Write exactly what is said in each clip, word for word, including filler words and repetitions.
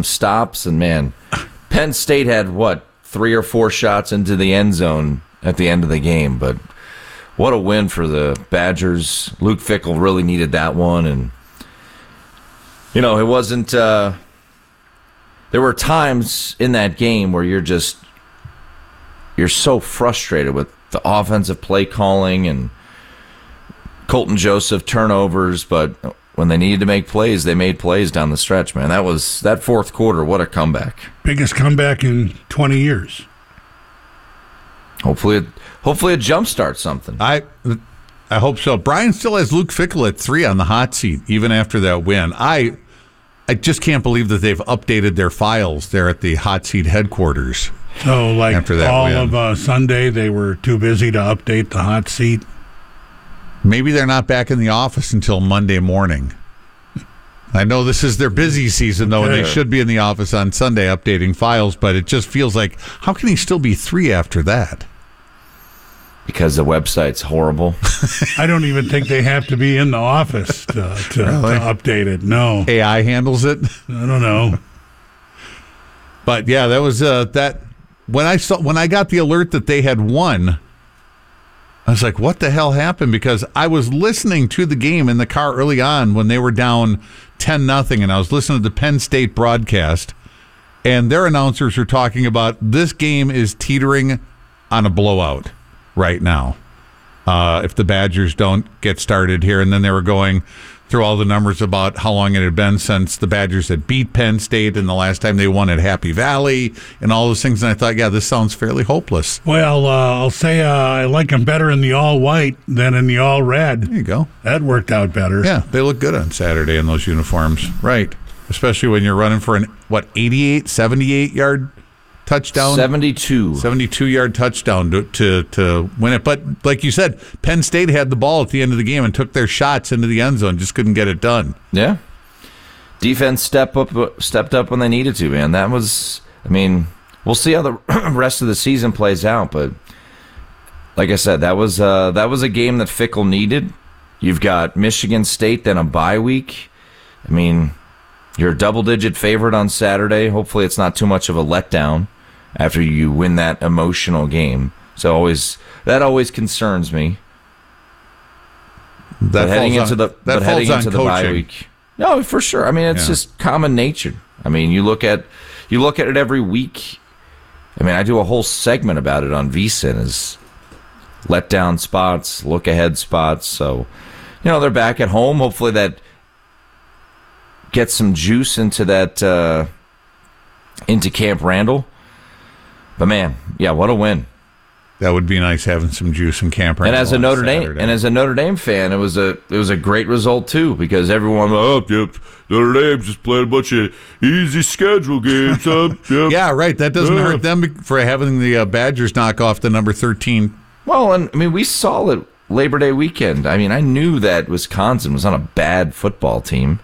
some stops, and man, Penn State had what three or four shots into the end zone at the end of the game, but what a win for the Badgers. Luke Fickell really needed that one, and you know it wasn't. Uh, there were times in that game where you're just you're so frustrated with the offensive play calling and Colton Joseph turnovers, but when they needed to make plays, they made plays down the stretch, man. That was that fourth quarter. What a comeback. Biggest comeback in twenty years. Hopefully it, hopefully it jumpstarts something. I I hope so. Brian still has Luke Fickell at three on the hot seat, even after that win. I I just can't believe that they've updated their files there at the hot seat headquarters. So, like after that all win. of uh, Sunday, they were too busy to update the hot seat. Maybe they're not back in the office until Monday morning. I know this is their busy season, though, and they should be in the office on Sunday updating files, but it just feels like, how can he still be three after that? Because the website's horrible. I don't even think they have to be in the office to, to, Really? to update it. No. A I handles it? I don't know. But, yeah, that was uh, that. When I saw when I got the alert that they had won, I was like, what the hell happened? Because I was listening to the game in the car early on when they were down ten nothing, and I was listening to the Penn State broadcast, and their announcers were talking about this game is teetering on a blowout right now uh, if the Badgers don't get started here. And then they were going through all the numbers about how long it had been since the Badgers had beat Penn State and the last time they won at Happy Valley and all those things. And I thought, yeah, this sounds fairly hopeless. Well, uh, I'll say uh, I like them better in the all-white than in the all-red. There you go. That worked out better. Yeah, they look good on Saturday in those uniforms. Right. Especially when you're running for an, what, eighty-eight, seventy-eight-yard touchdown? seventy-two. seventy-two-yard touchdown to, to to win it. But like you said, Penn State had the ball at the end of the game and took their shots into the end zone, just couldn't get it done. Yeah. Defense step up, stepped up when they needed to, man. That was, I mean, we'll see how the rest of the season plays out, but like I said, that was uh, that was a game that Fickell needed. You've got Michigan State, then a bye week. I mean, you're a double-digit favorite on Saturday. Hopefully it's not too much of a letdown after you win that emotional game. So always that always concerns me. That but heading falls into on, the that but heading falls into on the bye coaching. week. No, for sure. I mean, it's Yeah. just common nature. I mean, you look at you look at it every week. I mean, I do a whole segment about it on V S I N as letdown spots, look ahead spots. So, you know, they're back at home. Hopefully that gets some juice into that uh, into Camp Randall. But man, yeah, what a win! That would be nice having some juice in Camp Randall. And as a on Notre Dame Saturday. and as a Notre Dame fan, it was a it was a great result too, because everyone, oh, yep, Notre Dame just played a bunch of easy schedule games. Huh? Yep. Yeah, right. That doesn't Yeah. hurt them for having the uh, Badgers knock off the number thirteen. Well, and I mean, we saw it Labor Day weekend. I mean, I knew that Wisconsin was not a bad football team.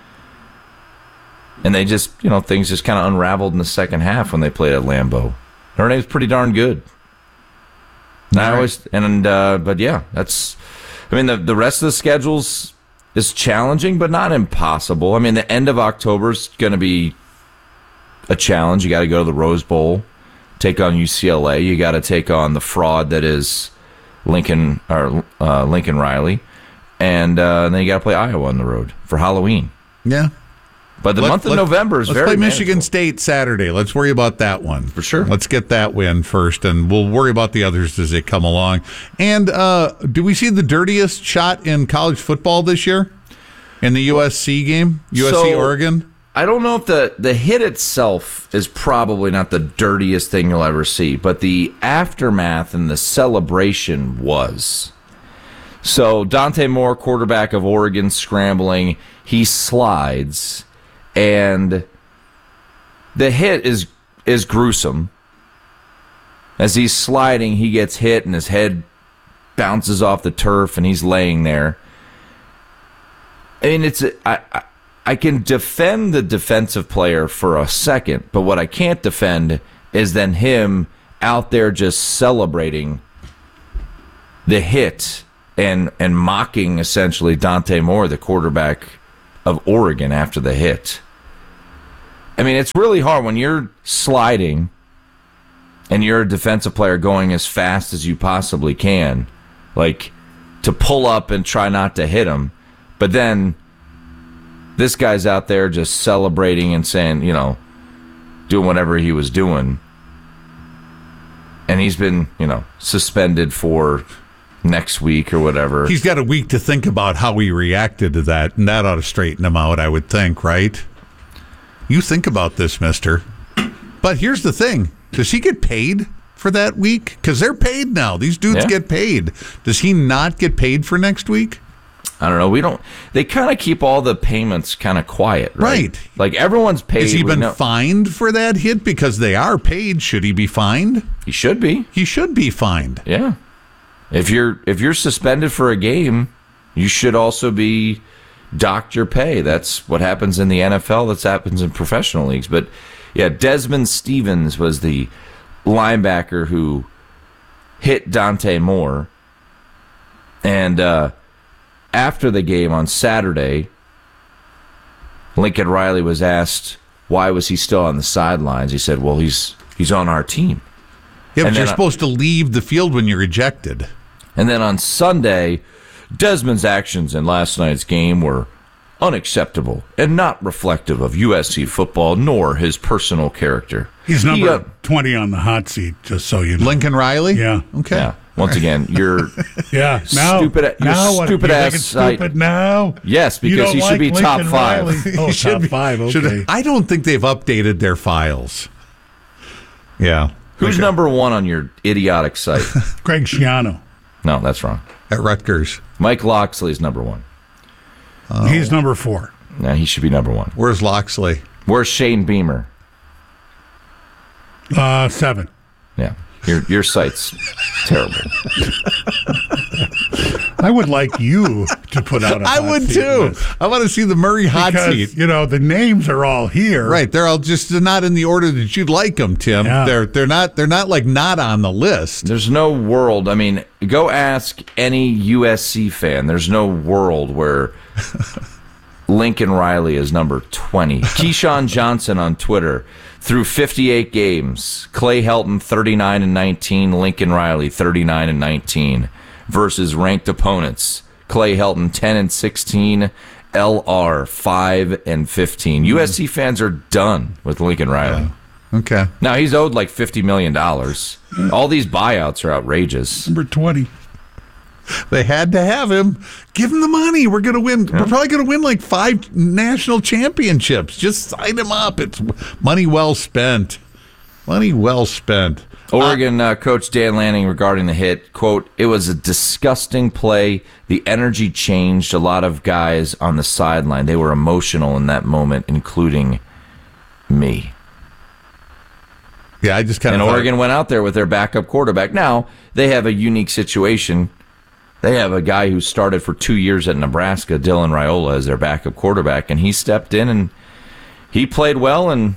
And they just, you know, things just kind of unraveled in the second half when they played at Lambeau. Notre Dame's pretty darn good. And I always, and uh, but yeah, that's. I mean, the the rest of the schedules is challenging, but not impossible. I mean, the end of October is going to be a challenge. You got to go to the Rose Bowl, take on U C L A. You got to take on the fraud that is Lincoln or uh, Lincoln Riley, and, uh, and then you got to play Iowa on the road for Halloween. Yeah. But the Let- month of let- November is let's very play Michigan manageable. State Saturday. Let's worry about that one. For sure. Let's get that win first, and we'll worry about the others as they come along. And uh, do we see the dirtiest shot in college football this year? In the U S C game? U S C So- Oregon? I don't know if the, the hit itself is probably not the dirtiest thing you'll ever see, but the aftermath and the celebration was. So Dante Moore, quarterback of Oregon, scrambling. He slides, and the hit is is gruesome. As he's sliding, he gets hit, and his head bounces off the turf, and he's laying there. I mean, it's I, I I can defend the defensive player for a second, but what I can't defend is then him out there just celebrating the hit and and mocking essentially Dante Moore, the quarterback of Oregon, after the hit. I mean, it's really hard when you're sliding and you're a defensive player going as fast as you possibly can, like to pull up and try not to hit him. But then this guy's out there just celebrating and saying, you know, doing whatever he was doing. And he's been, you know, suspended for next week or whatever. He's got a week to think about how he reacted to that, and that ought to straighten him out, I would think, right? You think about this, mister. But here's the thing. Does he get paid for that week? Because they're paid now. These dudes Yeah. get paid. Does he not get paid for next week? I don't know. We don't. They kind of keep all the payments kind of quiet, right? Right. Like everyone's paid. Has he we been know- fined for that hit? Because they are paid. Should he be fined? He should be. He should be fined. Yeah. If you're if you're suspended for a game, you should also be docked your pay. That's what happens in the N F L. That happens in professional leagues. But yeah, Desmond Stevens was the linebacker who hit Dante Moore, and uh, after the game on Saturday, Lincoln Riley was asked why was he still on the sidelines. He said, "Well, he's he's on our team." Yeah, but And you're then I- supposed to leave the field when you're ejected. And then on Sunday, Desmond's actions in last night's game were unacceptable and not reflective of U S C football nor his personal character. He's He, number uh, twenty on the hot seat, just so you know. Lincoln Riley? Yeah. Okay. yeah. Once again, you're Yeah. Now, Stupid- you're now what, stupid you think ass it's site. stupid now? Yes, You because don't he should like be top Lincoln five. Riley? Oh, He should top be- five. should- Okay. I don't think they've updated their files. Yeah. Who's Okay. number one on your idiotic site? Greg Schiano. No, that's wrong. At Rutgers? Mike Loxley's number one. He's number four. No, he should be number one. Where's Loxley? Where's Shane Beamer? Uh, seven. Yeah, your your site's terrible. I would like you to put out a I hot would seat too. list. I want to see the Murray hot Because, seat. you know, the names are all here. Right, they're all just not in the order that you'd like them, Tim. Yeah. They're they're not they're not like not on the list. There's no world. I mean, go ask any U S C fan. There's no world where Lincoln Riley is number twenty. Keyshawn Johnson on Twitter. Through fifty-eight games, Clay Helton thirty-nine and nineteen, Lincoln Riley thirty-nine and nineteen versus ranked opponents. Clay Helton ten and sixteen, L R five and fifteen. U S C fans are done with Lincoln Riley. Okay. Now he's owed like fifty million dollars. All these buyouts are outrageous. Number twenty. They had to have him. Give him the money. We're going to win. We're probably going to win like five national championships. Just sign him up. It's money well spent. Money well spent. Oregon uh, coach Dan Lanning regarding the hit, quote, "It was a disgusting play. The energy changed. A lot of guys on the sideline, they were emotional in that moment, including me." Yeah, I just kind And of Oregon went out there with their backup quarterback. Now, they have a unique situation. They have a guy who started for two years at Nebraska, Dylan Raiola, as their backup quarterback, and he stepped in and he played well, and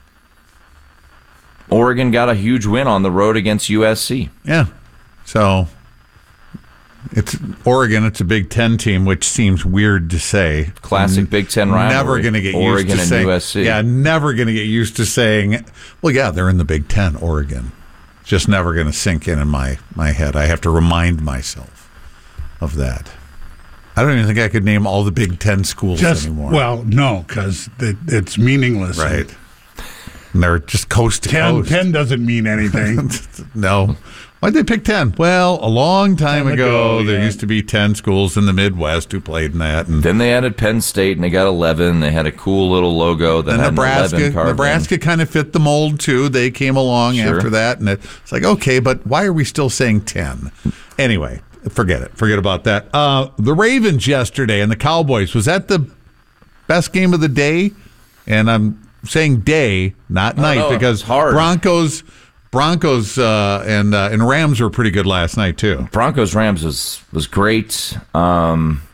Oregon got a huge win on the road against U S C. Yeah. So it's Oregon. It's a Big Ten team, which seems weird to say. Classic Big Ten rivalry. Never going to get Oregon used to and saying. U S C. Yeah, never going to get used to saying. Well, yeah, they're in the Big Ten, Oregon. Just never going to sink in in my my head. I have to remind myself of that. I don't even think I could name all the Big Ten schools Just, anymore. well, no, because it, it's meaningless. right. And they're just coast to Ten, coast. ten doesn't mean anything. No. Why'd they pick ten? Well, a long time Time ago, ago, there yeah. used to be ten schools in the Midwest who played in that. And Then they added Penn State, and they got eleven. They had a cool little logo that then had Nebraska, an eleven carved in. Nebraska kind of fit the mold, too. They came along Sure. after that. And it's like, okay, but why are we still saying ten? Anyway, forget it. Forget about that. Uh, the Ravens yesterday and the Cowboys, was that the best game of the day? And I'm saying day, not night, know. because It's hard. Broncos... Broncos uh, and uh, and Rams were pretty good last night too. Broncos Rams was was great. Um,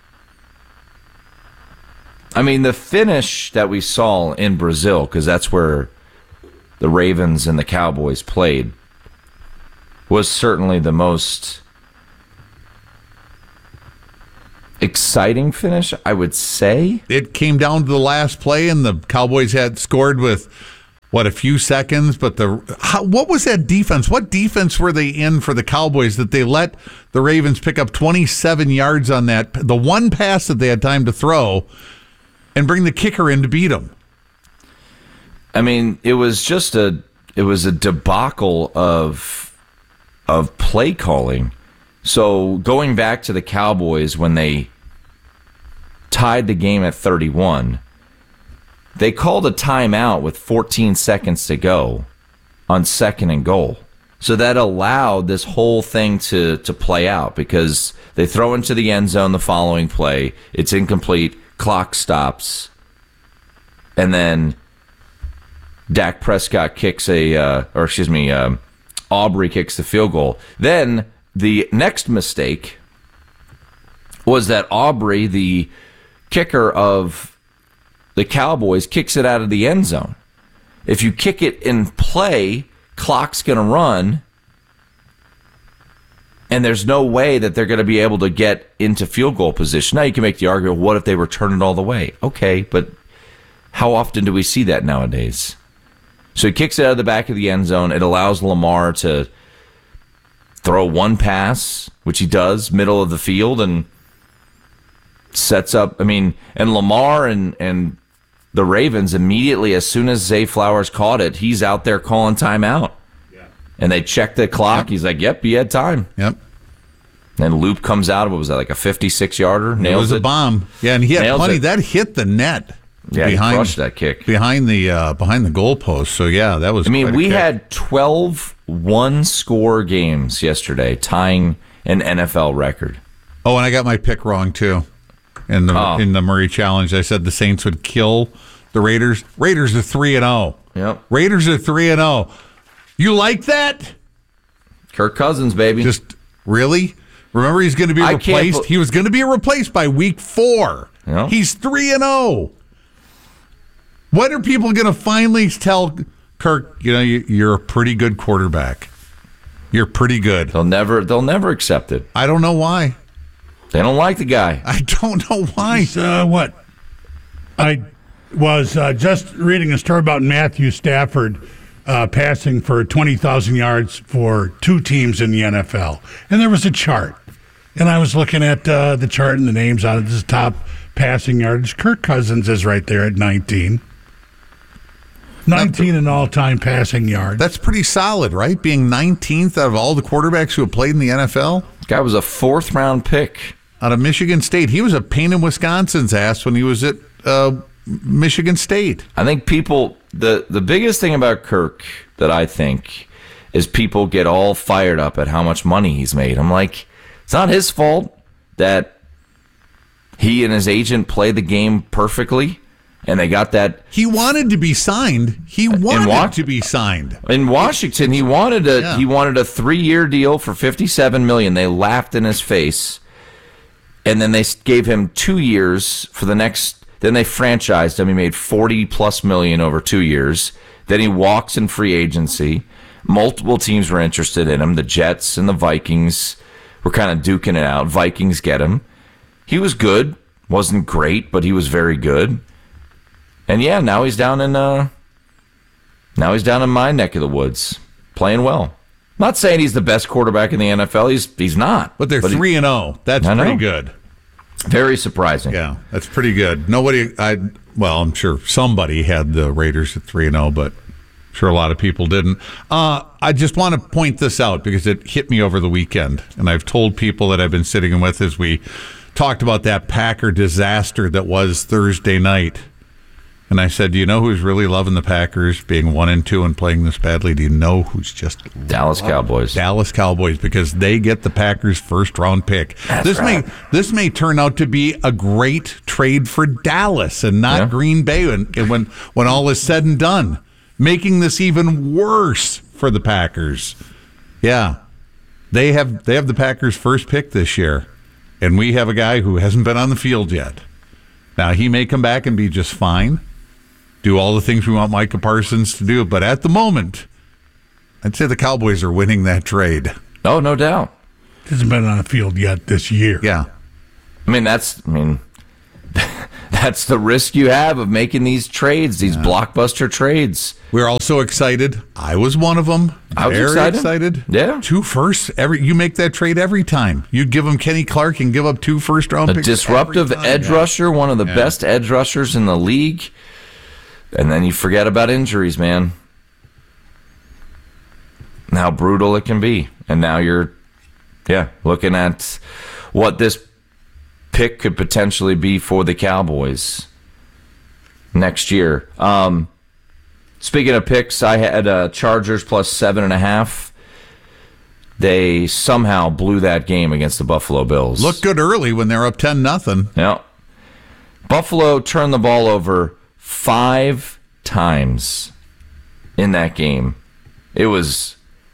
I mean, the finish that we saw in Brazil, because that's where the Ravens and the Cowboys played, was certainly the most exciting finish, I would say. It came down to the last play, and the Cowboys had scored with, what, a few seconds? But the how, what was that defense? What defense were they in for the Cowboys that they let the Ravens pick up twenty-seven yards on that, the one pass that they had time to throw, and bring the kicker in to beat them? I mean, it was just a it was a debacle of of play calling. So going back to the Cowboys when they tied the game at thirty-one, they called a timeout with fourteen seconds to go on second and goal. So that allowed this whole thing to, to play out because they throw into the end zone the following play. It's incomplete. Clock stops. And then Dak Prescott kicks a, uh, or excuse me, um, Aubrey kicks the field goal. Then the next mistake was that Aubrey, the kicker of the Cowboys, kicks it out of the end zone. If you kick it in play, clock's going to run, and there's no way that they're going to be able to get into field goal position. Now you can make the argument, what if they return it all the way? Okay, but how often do we see that nowadays? So he kicks it out of the back of the end zone. It allows Lamar to throw one pass, which he does, middle of the field, and sets up, I mean, and Lamar and, and the Ravens, immediately as soon as Zay Flowers caught it, he's out there calling timeout. Yeah. And they check the clock. Yep. He's like, yep, he had time. Yep. And Loop comes out, what was that, like a fifty-six-yarder? Nails it was a it. bomb. Yeah, and he had Nails plenty. It. That hit the net. Yeah, behind, he crushed that kick. Behind the uh, behind the goalpost. So, yeah, that was I mean, we kick. had twelve one-score games yesterday, tying an N F L record. Oh, and I got my pick wrong, too. In the oh. in the Murray Challenge, I said the Saints would kill the Raiders. Raiders are three and zero. Yep. Raiders are three and zero. You like that? Kirk Cousins, baby. Just really? Remember, he's going to be I replaced. He was going to be replaced by week four. Yep. He's three and zero. When are people going to finally tell Kirk, you know, you're a pretty good quarterback? You're pretty good. They'll never. They'll never accept it. I don't know why. They don't like the guy. I don't know why. Uh, what? I was uh, just reading a story about Matthew Stafford uh, passing for twenty thousand yards for two teams in the N F L. And there was a chart. And I was looking at uh, the chart and the names on it. This is top passing yards. Kirk Cousins is right there at nineteen. nineteen in all-time passing yards. That's pretty solid, right? Being nineteenth out of all the quarterbacks who have played in the N F L. Guy was a fourth-round pick. Out of Michigan State. He was a pain in Wisconsin's ass when he was at uh, Michigan State. I think people, the, the biggest thing about Kirk that I think is people get all fired up at how much money he's made. I'm like, it's not his fault that he and his agent play the game perfectly, and they got that. He wanted to be signed. He wanted wa- to be signed. In Washington, he wanted a yeah. he wanted a three-year deal for fifty-seven million dollars. They laughed in his face. And then they gave him two years for the next. Then they franchised him. He made forty plus million over two years. Then he walks in free agency. Multiple teams were interested in him. The Jets and the Vikings were kind of duking it out. Vikings get him. He was good. Wasn't great, but he was very good. And yeah, now he's down in. Uh, now he's down in my neck of the woods, playing well. Not saying he's the best quarterback in the N F L. He's he's not. But they're three and zero. That's pretty good. Very surprising. Yeah, that's pretty good. Nobody, I well, I'm sure somebody had the Raiders at three and zero, but I'm sure a lot of people didn't. Uh, I just want to point this out because it hit me over the weekend, and I've told people that I've been sitting with as we talked about that Packer disaster that was Thursday night. And I said, do you know who's really loving the Packers being one and two and playing this badly? Do you know who's just Dallas Cowboys? Dallas Cowboys, because they get the Packers' first round pick. That's this right. may this may turn out to be a great trade for Dallas and not yeah. Green Bay. And when when all is said and done, making this even worse for the Packers. Yeah, they have they have the Packers' first pick this year, and we have a guy who hasn't been on the field yet. Now he may come back and be just fine. Do all the things we want Micah Parsons to do. But at the moment, I'd say the Cowboys are winning that trade. Oh, no doubt. Hasn't been on the field yet this year. Yeah. I mean, that's, I mean, that's the risk you have of making these trades, these yeah. blockbuster trades. We're also excited. I was one of them. I was Very excited. excited. Yeah. Two firsts. Every, you make that trade every time. You give them Kenny Clark and give up two first round A picks. disruptive edge yeah. rusher, one of the yeah. best edge rushers in the league. And then you forget about injuries, man. And how brutal it can be. And now you're, yeah, looking at what this pick could potentially be for the Cowboys next year. Um, speaking of picks, I had uh, Chargers plus seven and a half. They somehow blew that game against the Buffalo Bills. Looked good early when they're up ten nothing. Yeah. Buffalo turned the ball over five times in that game. It was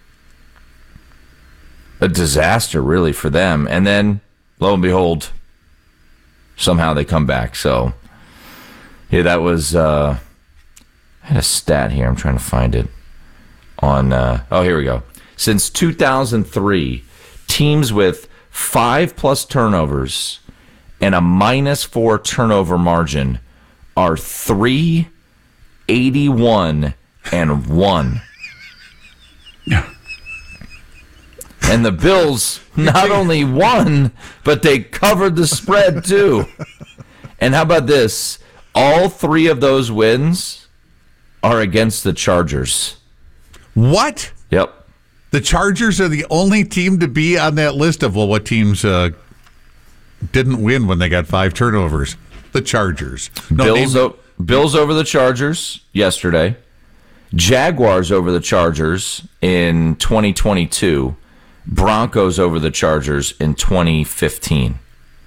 a disaster, really, for them. And then, lo and behold, somehow they come back. So, yeah, that was, uh, I had a stat here. I'm trying to find it. On, uh, oh, here we go. Since two thousand three, teams with five plus turnovers and a minus four turnover margin are three, eighty-one, and one. Yeah. And the Bills not only won, but they covered the spread too. And how about this? All three of those wins are against the Chargers. What? Yep. The Chargers are the only team to be on that list of, well, what teams uh, didn't win when they got five turnovers? The Chargers. No, Bills, name- o- Bills over the Chargers yesterday. Jaguars over the Chargers in twenty twenty-two. Broncos over the Chargers in twenty fifteen.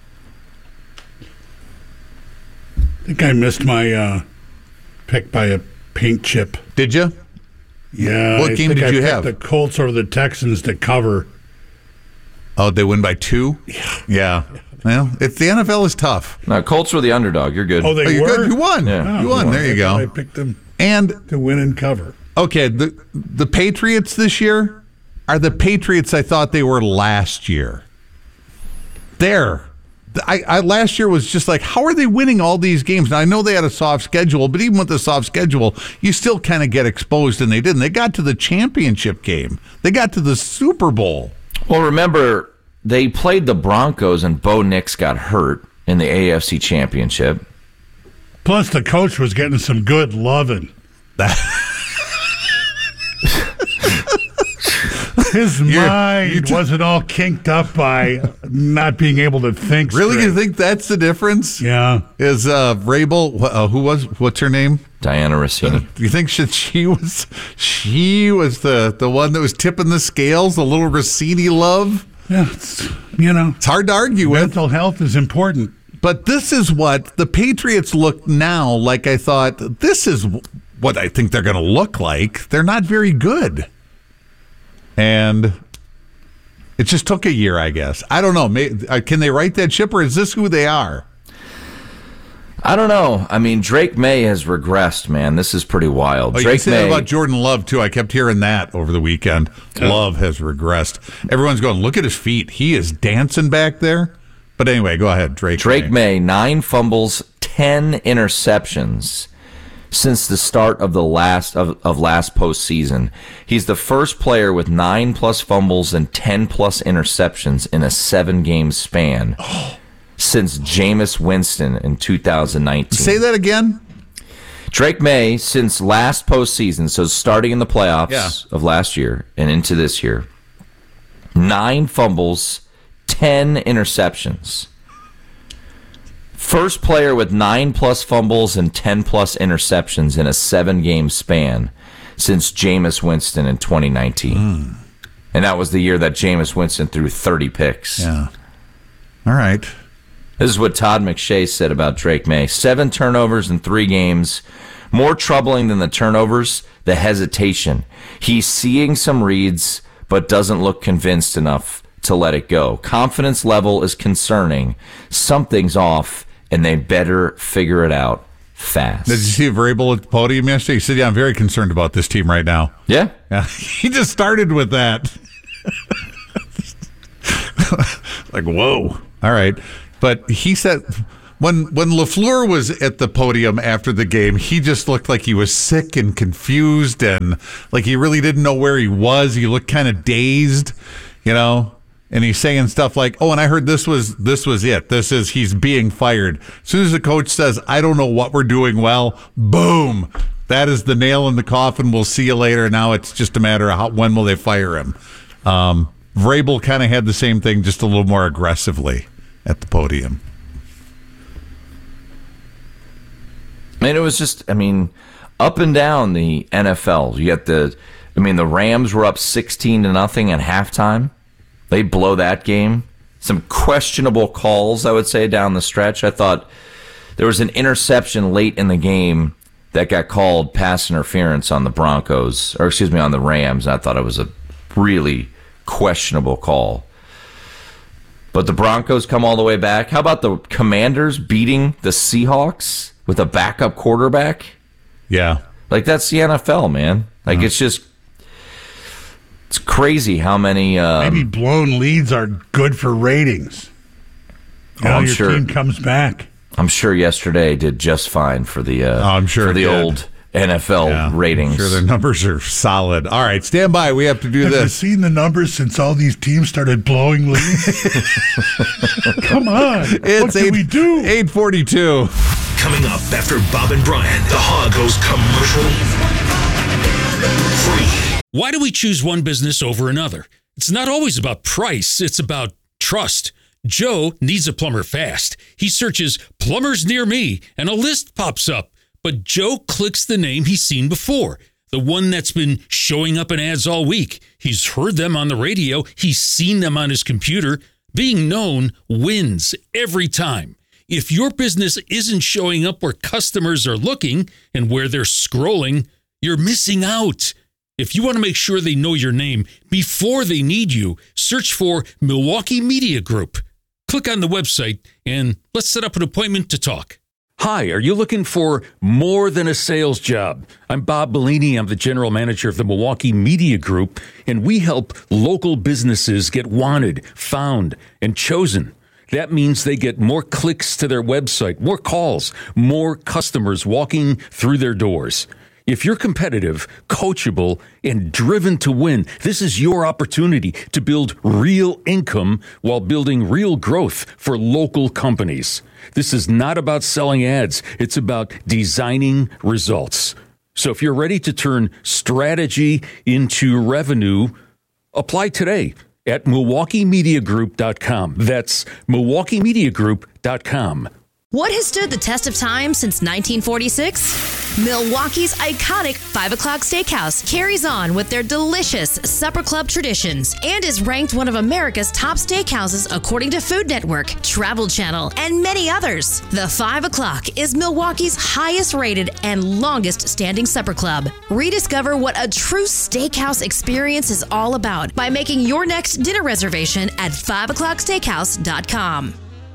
I think I missed my uh, pick by a paint chip. Did you? Yeah. What I game think did I you picked have? The Colts over the Texans to cover. Oh, they win by two? Yeah. Yeah. Well, it's the N F L is tough. No, Colts were the underdog. You're good. Oh, they Oh, you're were? good. You won. Yeah. You won. Oh, There you I go. picked them And to win and cover. okay, the the Patriots this year are the Patriots I thought they were last year. There. I, I last year was just like, how are they winning all these games? Now, I know they had a soft schedule, but even with the soft schedule, you still kind of get exposed, and they didn't. They got to the championship game. They got to the Super Bowl. Well, remember, they played the Broncos and Bo Nix got hurt in the A F C Championship. Plus, the coach was getting some good loving. His You're- mind you t- wasn't all kinked up by not being able to think Really, straight. you think that's the difference? Yeah. Is uh, Rabel, uh, who was, what's her name? Diana Rossini. Do you think she, she was she was the, the one that was tipping the scales, the little Rossini love? Yeah, it's, you know, It's hard to argue with. mental health is important. But this is what the Patriots look now like. I thought, this is what I think they're going to look like. They're not very good. And it just took a year, I guess. I don't know. May, uh, can they right that ship, or is this who they are? I don't know. I mean, Drake May has regressed, man. This is pretty wild. Oh, you Drake said May that about Jordan Love, too. I kept hearing that over the weekend. Love has regressed. Everyone's going, look at his feet. He is dancing back there. But anyway, go ahead, Drake. Drake May, nine fumbles, ten interceptions since the start of the last of, of last postseason. He's the first player with nine plus fumbles and ten plus interceptions in a seven game span since Jameis Winston in two thousand nineteen. Say that again. Drake May, since last postseason, so starting in the playoffs Yeah. of last year and into this year, nine fumbles, ten interceptions. First player with nine plus fumbles and ten plus interceptions in a seven game span since Jameis Winston in twenty nineteen. Mm. And that was the year that Jameis Winston threw thirty picks. Yeah. All right. This is what Todd McShay said about Drake May. Seven turnovers in three games. More troubling than the turnovers, the hesitation. He's seeing some reads, but doesn't look convinced enough to let it go. Confidence level is concerning. Something's off, and they better figure it out fast. Did you see Vrabel at the podium yesterday? He said, yeah, I'm very concerned about this team right now. Yeah? Yeah. He just started with that. Like, whoa. All right. But he said when when LaFleur was at the podium after the game, he just looked like he was sick and confused and like he really didn't know where he was. He looked kind of dazed, you know. And he's saying stuff like, "Oh, and I heard this was this was it. This is he's being fired." As soon as the coach says, "I don't know what we're doing well," boom, that is the nail in the coffin. We'll see you later. Now it's just a matter of how, when will they fire him. Um, Vrabel kind of had the same thing, just a little more aggressively at the podium. And it was just, I mean, up and down the N F L. You got the, I mean, the Rams were up sixteen to nothing at halftime. They blow that game. Some questionable calls, I would say, down the stretch. I thought there was an interception late in the game that got called pass interference on the Broncos, or excuse me, on the Rams. I thought it was a really questionable call. But the Broncos come all the way back. How about the Commanders beating the Seahawks with a backup quarterback? Yeah. Like, that's the N F L, man. Like, mm-hmm. it's just... It's crazy how many... Um, Maybe blown leads are good for ratings. Oh, I'm your sure, team comes back. I'm sure yesterday did just fine for the uh, oh, I'm sure for the did. old N F L yeah, ratings. I'm sure their numbers are solid. All right, stand by. We have to do have this. Have you seen the numbers since all these teams started blowing leads? Come on. It's what can we do? eight forty-two. Coming up after Bob and Brian, the Hog goes commercial free. Why do we choose one business over another? It's not always about price. It's about trust. Joe needs a plumber fast. He searches plumbers near me and a list pops up. But Joe clicks the name he's seen before, the one that's been showing up in ads all week. He's heard them on the radio. He's seen them on his computer. Being known wins every time. If your business isn't showing up where customers are looking and where they're scrolling, you're missing out. If you want to make sure they know your name before they need you, search for Milwaukee Media Group. Click on the website and let's set up an appointment to talk. Hi, are you looking for more than a sales job? I'm Bob Bellini. I'm the general manager of the Milwaukee Media Group, and we help local businesses get wanted, found, and chosen. That means they get more clicks to their website, more calls, more customers walking through their doors. If you're competitive, coachable, and driven to win, this is your opportunity to build real income while building real growth for local companies. This is not about selling ads. It's about designing results. So if you're ready to turn strategy into revenue, apply today at Milwaukee Media Group dot com. That's Milwaukee Media Group dot com. What has stood the test of time since nineteen forty-six? Milwaukee's iconic five o'clock Steakhouse carries on with their delicious supper club traditions and is ranked one of America's top steakhouses according to Food Network, Travel Channel, and many others. The five o'clock is Milwaukee's highest rated and longest standing supper club. Rediscover what a true steakhouse experience is all about by making your next dinner reservation at five o'clock steakhouse dot com.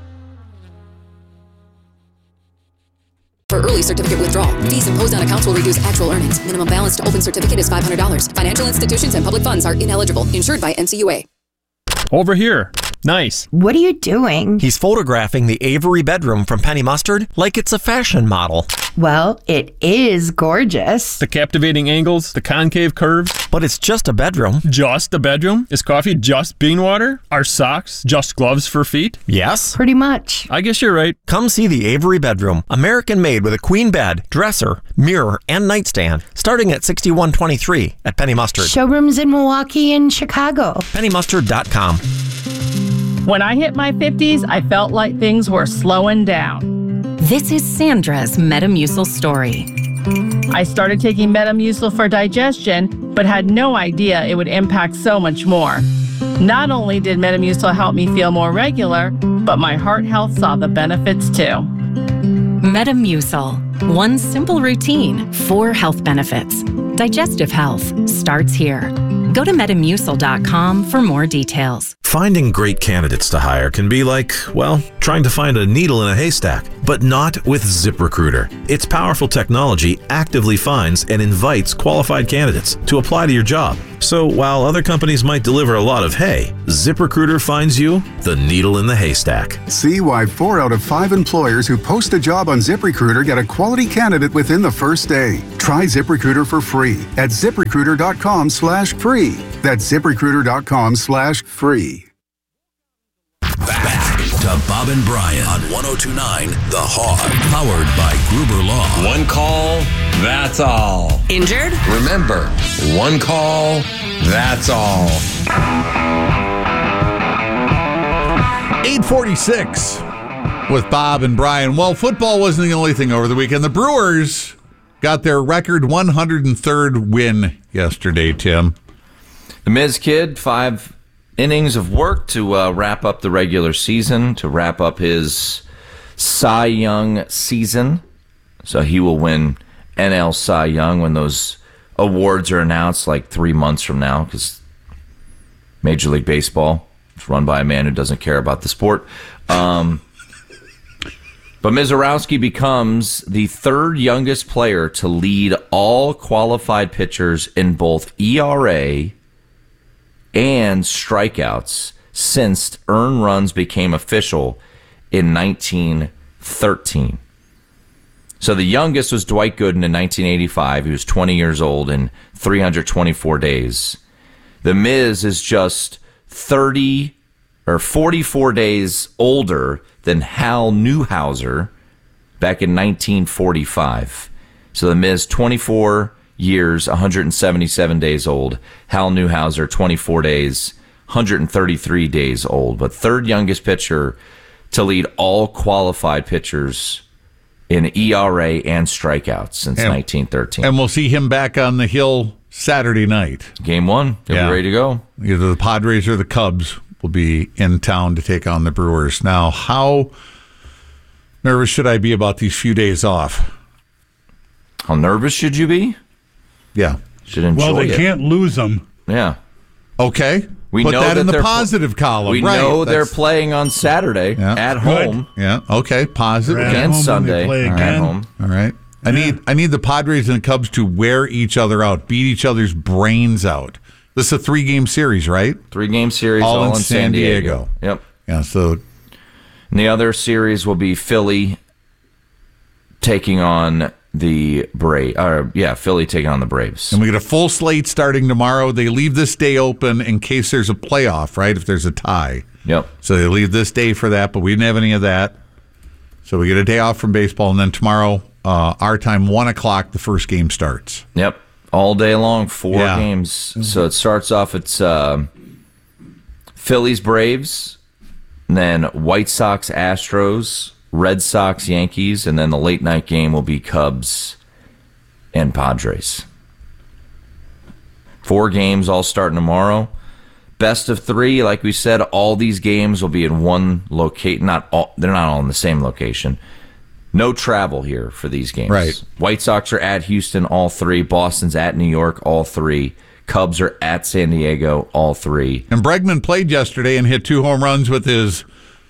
For early certificate withdrawal, fees imposed on accounts will reduce actual earnings. Minimum balance to open certificate is five hundred dollars. Financial institutions and public funds are ineligible. Insured by N C U A. Over here. Nice. What are you doing? He's photographing the Avery bedroom from Penny Mustard like it's a fashion model. Well, it is gorgeous. The captivating angles, the concave curves. But it's just a bedroom. Just a bedroom? Is coffee just bean water? Are socks just gloves for feet? Yes. Pretty much. I guess you're right. Come see the Avery bedroom. American made with a queen bed, dresser, mirror, and nightstand. Starting at sixty-one twenty-three at Penny Mustard. Showrooms in Milwaukee and Chicago. penny mustard dot com. When I hit my fifties, I felt like things were slowing down. This is Sandra's Metamucil story. I started taking Metamucil for digestion, but had no idea it would impact so much more. Not only did Metamucil help me feel more regular, but my heart health saw the benefits too. Metamucil. One simple routine, four health benefits. Digestive health starts here. Go to metamucil dot com for more details. Finding great candidates to hire can be like, well, trying to find a needle in a haystack, but not with ZipRecruiter. Its powerful technology actively finds and invites qualified candidates to apply to your job, So while other companies might deliver a lot of hay, ZipRecruiter finds you the needle in the haystack. See why four out of five employers who post a job on ZipRecruiter get a quality candidate within the first day. Try ZipRecruiter for free at ZipRecruiter.com slash free. That's ZipRecruiter.com slash free. Back to Bob and Brian on one oh two point nine The Hog, powered by Gruber Law. One call, that's all. Injured? Remember, one call, that's all. eight forty-six with Bob and Brian. Well, football wasn't the only thing over the weekend. The Brewers got their record one hundred third win yesterday, Tim. The Miz Kid, five innings of work to uh, wrap up the regular season, to wrap up his Cy Young season. So he will win N L Cy Young when those awards are announced, like three months from now, because Major League Baseball is run by a man who doesn't care about the sport. Um, but Mizorowski becomes the third youngest player to lead all qualified pitchers in both E R A and strikeouts since earned runs became official in nineteen thirteen. So the youngest was Dwight Gooden in nineteen eighty-five. He was twenty years old in three hundred twenty-four days. The Miz is just thirty or forty-four days older than Hal Newhouser back in nineteen forty-five. So the Miz, twenty-four years, one hundred seventy-seven days old. Hal Newhouser, twenty-four days, one hundred thirty-three days old. But third youngest pitcher to lead all qualified pitchers in E R A and strikeouts since and, nineteen thirteen. And we'll see him back on the hill Saturday night. Game one. He'll yeah. be ready to go. Either the Padres or the Cubs will be in town to take on the Brewers. Now, how nervous should I be about these few days off? How nervous should you be? Yeah. Should enjoy Well, they it. can't lose them. Yeah. Okay. We Put know that, that in the they're- positive column. We right. know they're That's- playing on Saturday Yeah. at Good. home. Yeah. Okay. Positive. They're at And home when Sunday they play at again. home. All right. I need I need the Padres and the Cubs to wear each other out, beat each other's brains out. This is a three game series, right? Three game series, all, all, in in San Diego. Yep. Yeah. So And the other series will be Philly taking on the Braves. Or yeah, Philly taking on the Braves. and we get a full slate starting tomorrow. They leave this day open in case there's a playoff, right? If there's a tie. Yep. So they leave this day for that, but we didn't have any of that. So we get a day off from baseball, and then tomorrow, uh, our time, one o'clock, the first game starts. Yep. All day long, four Yeah. games. So it starts off, it's uh, Phillies, Braves, and then White Sox, Astros, Red Sox, Yankees, and then the late night game will be Cubs and Padres. Four games all starting tomorrow. Best of three, like we said, all these games will be in one location. Not all, they're not all in the same location. No travel here for these games. Right. White Sox are at Houston, all three. Boston's at New York, all three. Cubs are at San Diego, all three. And Bregman played yesterday and hit two home runs with his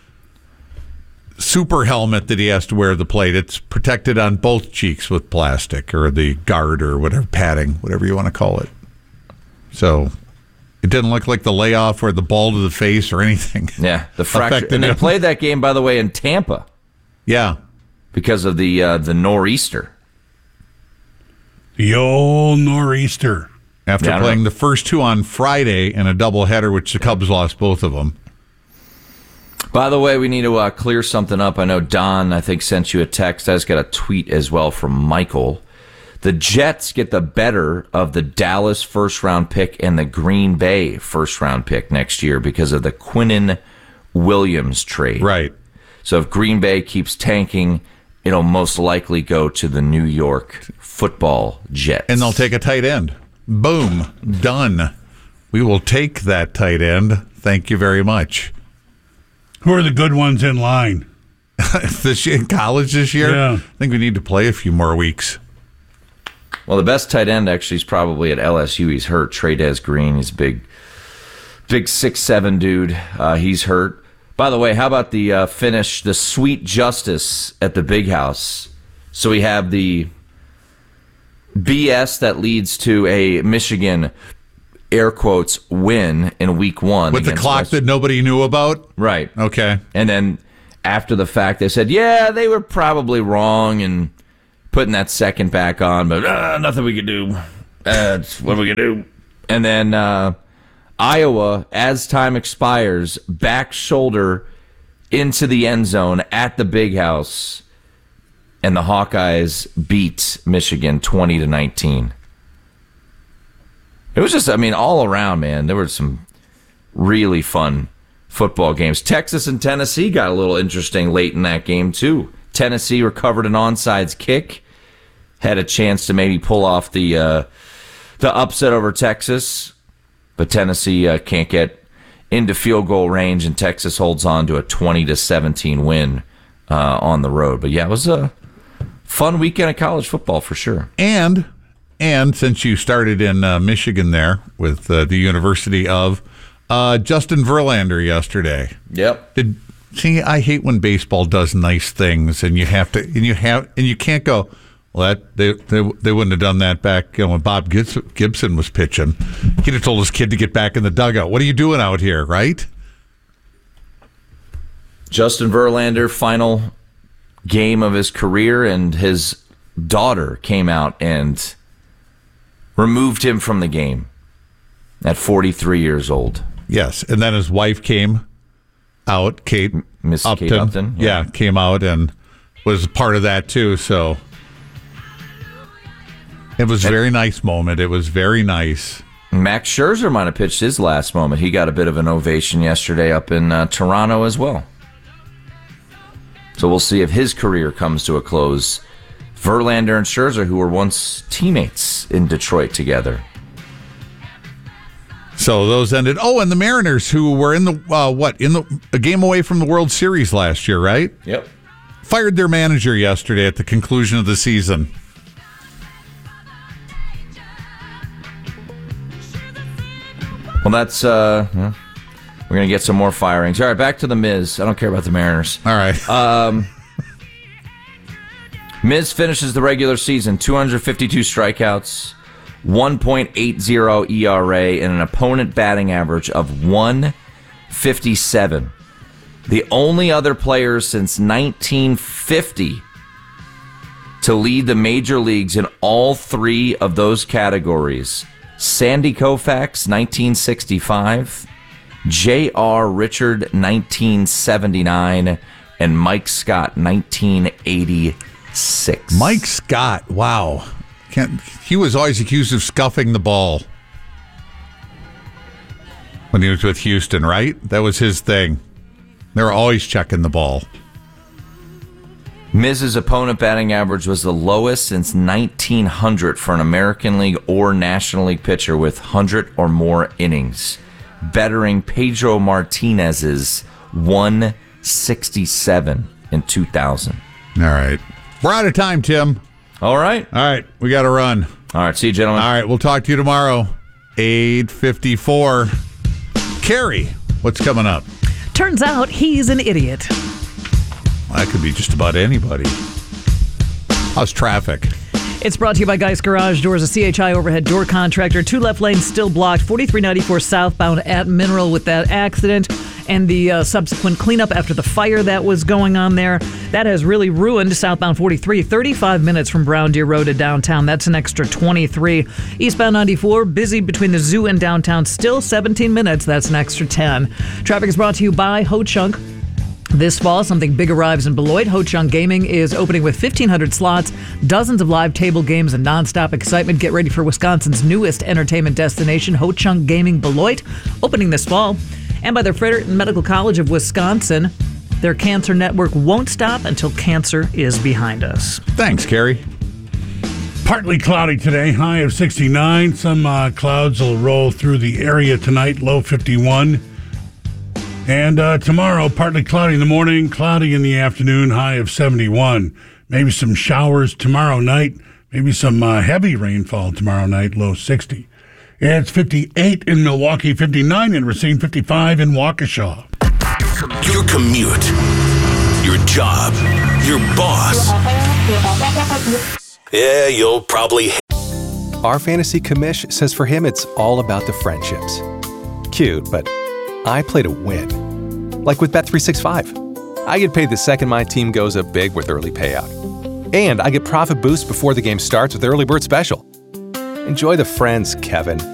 super helmet that he has to wear at the plate. It's protected on both cheeks with plastic or the guard or whatever, padding, whatever you want to call it. So it didn't look like the layoff or the ball to the face or anything. Yeah, the fracture. affected And they him. played that game, by the way, in Tampa Yeah. because of the uh, the nor'easter. The old nor'easter. After Yeah, I don't playing know. the first two on Friday in a doubleheader, which the Cubs lost both of them. By the way, we need to uh, clear something up. I know Don, I think, sent you a text. I just got a tweet as well from Michael. The Jets get the better of the Dallas first-round pick and the Green Bay first-round pick next year because of the Quinnen Williams trade. Right. So if Green Bay keeps tanking, it'll most likely go to the New York Football Jets. And they'll take a tight end. Boom. Done. We will take that tight end. Thank you very much. Who are the good ones in line? This year, in college this year, Yeah. I think we need to play a few more weeks. Well, the best tight end actually is probably at L S U. He's hurt. Trey'Dez Green. He's a big, big six seven dude. Uh, he's hurt. By the way, how about the uh, finish, the Sweet Justice at the Big House? So we have the B S that leads to a Michigan air quotes, win in week one. With the clock West- that nobody knew about? Right. Okay. And then after the fact, they said, yeah, they were probably wrong in putting that second back on, but uh, nothing we could do. Uh, what are we going to do? And then uh, Iowa, as time expires, back shoulder into the end zone at the Big House, and the Hawkeyes beat Michigan twenty to nineteen. It was just, I mean, all around, man, there were some really fun football games. Texas and Tennessee got a little interesting late in that game, too. Tennessee recovered an onside kick, had a chance to maybe pull off the uh, the upset over Texas, but Tennessee uh, can't get into field goal range, and Texas holds on to a twenty to seventeen win uh, on the road. But yeah, it was a fun weekend of college football for sure. And and since you started in uh, Michigan there with uh, the University of uh, Justin Verlander yesterday. Yep. Did see? I hate when baseball does nice things, and you have to, and you have, and you can't go. Well, that they they, they wouldn't have done that back you know, when Bob Gibson was pitching. He'd have told his kid to get back in the dugout. What are you doing out here, right? Justin Verlander, final game of his career, and his daughter came out and removed him from the game at forty-three years old. Yes, and then his wife came out, Kate Miss Upton. Kate Upton, yeah. yeah, came out and was part of that too. So it was a very nice moment. It was very nice. Max Scherzer might have pitched his last moment. He got a bit of an ovation yesterday up in uh, Toronto as well. So we'll see if his career comes to a close. Verlander and Scherzer, who were once teammates in Detroit together. So those ended. Oh, and the Mariners, who were in the uh, what in the a game away from the World Series last year, right? Yep. Fired their manager yesterday at the conclusion of the season. Well, that's uh, yeah. We're gonna get some more firings. All right, back to the Miz. I don't care about the Mariners. All right. Um, Miz finishes the regular season two hundred fifty-two strikeouts, one point eight oh E R A, and an opponent batting average of one fifty-seven. The only other player since nineteen fifty to lead the major leagues in all three of those categories. Sandy Koufax, nineteen sixty-five, J R. Richard, nineteen seventy-nine, and Mike Scott, nineteen eighty-six. Mike Scott, wow. Can't, he was always accused of scuffing the ball when he was with Houston, right? That was his thing. They were always checking the ball. Miz's opponent batting average was the lowest since nineteen hundred for an American League or National League pitcher with one hundred or more innings, bettering Pedro Martinez's one sixty-seven in two thousand. All right. We're out of time, Tim. All right. All right. We got to run. All right. See you, gentlemen. All right. We'll talk to you tomorrow. eight fifty-four. Carrie, what's coming up? Turns out he's an idiot. That could be just about anybody. How's traffic? It's brought to you by Geist Garage Doors, a C H I overhead door contractor. Two left lanes still blocked. forty-three ninety-four southbound at Mineral with that accident and the uh, subsequent cleanup after the fire that was going on there. That has really ruined southbound forty-three. thirty-five minutes from Brown Deer Road to downtown. That's an extra twenty-three. Eastbound ninety-four, busy between the zoo and downtown. Still seventeen minutes. That's an extra ten. Traffic is brought to you by Ho Chunk. This fall, something big arrives in Beloit. Ho Chunk Gaming is opening with fifteen hundred slots, dozens of live table games, and nonstop excitement. Get ready for Wisconsin's newest entertainment destination, Ho Chunk Gaming Beloit, opening this fall. And by the Fredericton Medical College of Wisconsin, their cancer network won't stop until cancer is behind us. Thanks, Carrie. Partly cloudy today, high of sixty-nine. Some uh, clouds will roll through the area tonight, low fifty-one. And uh, tomorrow, partly cloudy in the morning, cloudy in the afternoon, high of seventy-one. Maybe some showers tomorrow night, maybe some uh, heavy rainfall tomorrow night, low sixty. It's fifty-eight in Milwaukee, fifty-nine in Racine, fifty-five in Waukesha. Your commute, your job, your boss. Yeah, you'll probably Our fantasy commish says for him it's all about the friendships. Cute, but I play to win. Like with Bet three sixty-five. I get paid the second my team goes up big with early payout. And I get profit boost before the game starts with Early Bird Special. Enjoy the friends, Kevin.